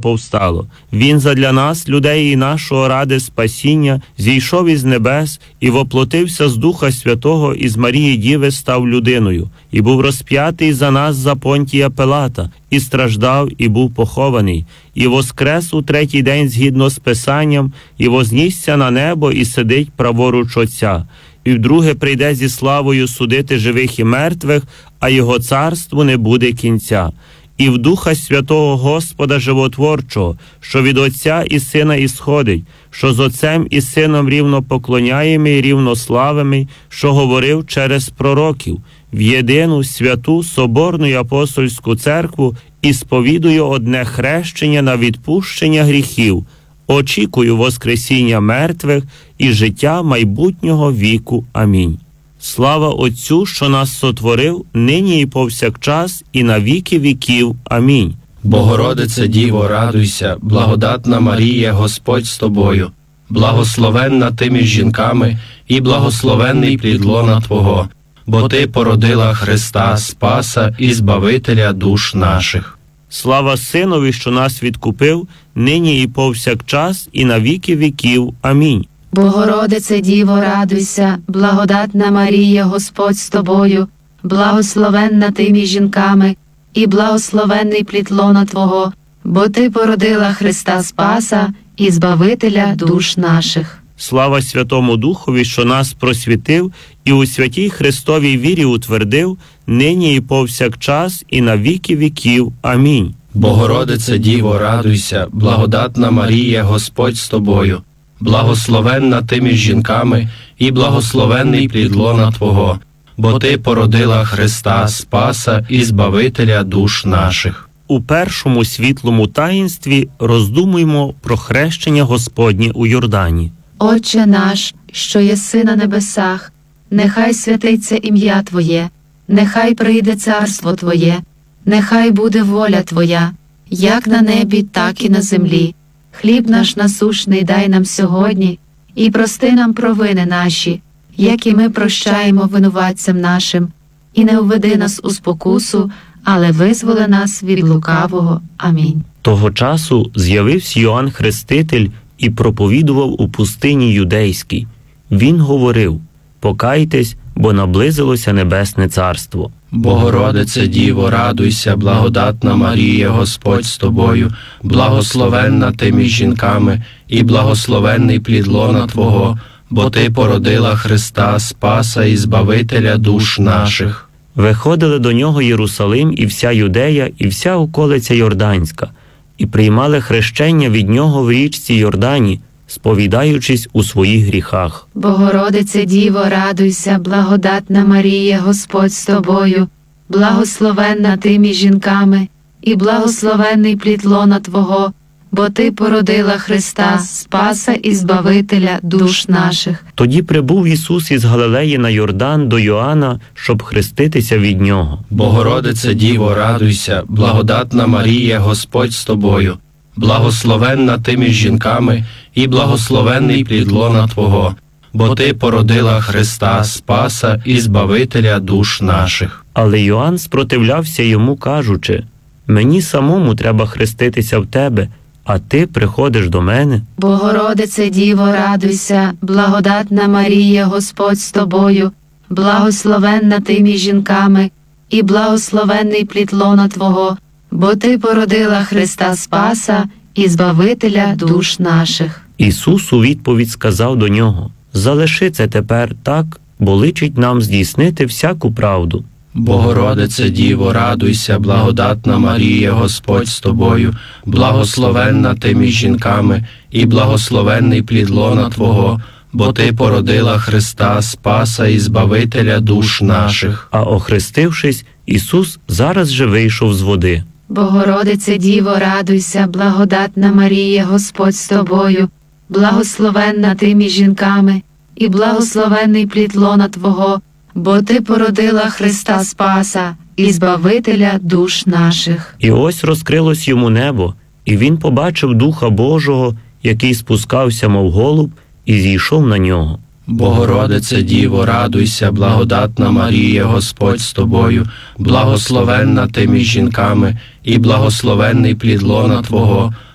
повстало. Він задля нас, людей і нашого ради спасіння, зійшов із небес і воплотився з Духа Святого і з Марії Діви став людиною, і був розп'ятий за нас за Понтія Пилата, і страждав, і був похований, і воскрес у третій день згідно з Писанням, і вознісся на небо, і сидить праворуч Отця. І вдруге прийде зі славою судити живих і мертвих, а його царству не буде кінця. І в Духа Святого Господа Животворчого, що від Отця і Сина ісходить, що з Отцем і Сином рівно поклоняємий, рівно славимий, що говорив через пророків, в єдину святу соборну й апостольську церкву і сповідую одне хрещення на відпущення гріхів, очікую воскресіння мертвих і життя майбутнього віку. Амінь. Слава Отцю, що нас сотворив, нині і повсякчас, і на віки віків. Амінь. Богородице Діво, радуйся, благодатна Марія, Господь з тобою, благословенна ти між жінками, і благословенний плід лона Твого, бо Ти породила Христа, Спаса і Збавителя душ наших. Слава Синові, що нас відкупив, нині і повсякчас, і на віки віків. Амінь. Богородице Діво, радуйся, благодатна Марія, Господь з тобою, благословенна ти між жінками, і благословенний плід лона Твого, бо Ти породила Христа Спаса і Збавителя душ наших. Слава Святому Духові, що нас просвітив і у святій Христовій вірі утвердив, нині і повсякчас, і на віки віків. Амінь. Богородице Діво, радуйся, благодатна Марія, Господь з тобою, благословенна ти між жінками, і благословенний плід лона Твого, бо Ти породила Христа, Спаса і Збавителя душ наших. У першому світлому таїнстві роздумуємо про хрещення Господнє у Йордані. Отче наш, що єси на небесах, нехай святиться ім'я Твоє, нехай прийде царство Твоє, нехай буде воля Твоя, як на небі, так і на землі. Хліб наш насущний дай нам сьогодні, і прости нам провини наші, як і ми прощаємо винуватцям нашим. І не введи нас у спокусу, але визволи нас від лукавого. Амінь. Того часу з'явився Йоанн Хреститель і проповідував у пустині Юдейській. Він говорив: «Покайтесь, бо наблизилося Небесне Царство». Богородице Діво, радуйся, благодатна Марія, Господь з тобою, благословенна ти між жінками, і благословенний плід лона Твого, бо Ти породила Христа, Спаса і Збавителя душ наших. Виходили до нього Єрусалим і вся Юдея, і вся околиця Йорданська, і приймали хрещення від нього в річці Йордані, сповідаючись у своїх гріхах. Богородице Діво, радуйся, благодатна Марія, Господь з тобою, благословенна ти між жінками, і благословенний плід лона Твого, бо Ти породила Христа, Спаса і Збавителя душ наших. Тоді прибув Ісус із Галилеї на Йордан до Йоанна, щоб хреститися від нього. Богородице Діво, радуйся, благодатна Марія, Господь з тобою, благословенна ти між жінками, і благословенний плід лона Твого, бо Ти породила Христа, Спаса і Збавителя душ наших. Але Йоанн спротивлявся йому, кажучи: «Мені самому треба хреститися в тебе, а ти приходиш до мене». Богородице Діво, радуйся, благодатна Марія, Господь з тобою, благословенна ти між жінками, і благословенний плід лона Твого, бо Ти породила Христа Спаса і Збавителя душ наших. Ісус у відповідь сказав до нього: «Залиши це тепер так, бо личить нам здійснити всяку правду». Богородице Діво, радуйся, благодатна Марія, Господь з тобою, благословенна ти між жінками, і благословенний плід лона Твого, бо Ти породила Христа, Спаса і Збавителя душ наших. А охрестившись, Ісус зараз же вийшов з води. Богородице Діво, радуйся, благодатна Марія, Господь з тобою, благословенна ти між жінками, і благословенний плід лона Твого, бо Ти породила Христа Спаса і Збавителя душ наших. І ось розкрилось йому небо, і він побачив Духа Божого, який спускався, мов голуб, і зійшов на нього. Богородице Діво, радуйся, благодатна Марія, Господь з тобою, благословенна ти між жінками, і благословенний плід лона Твого,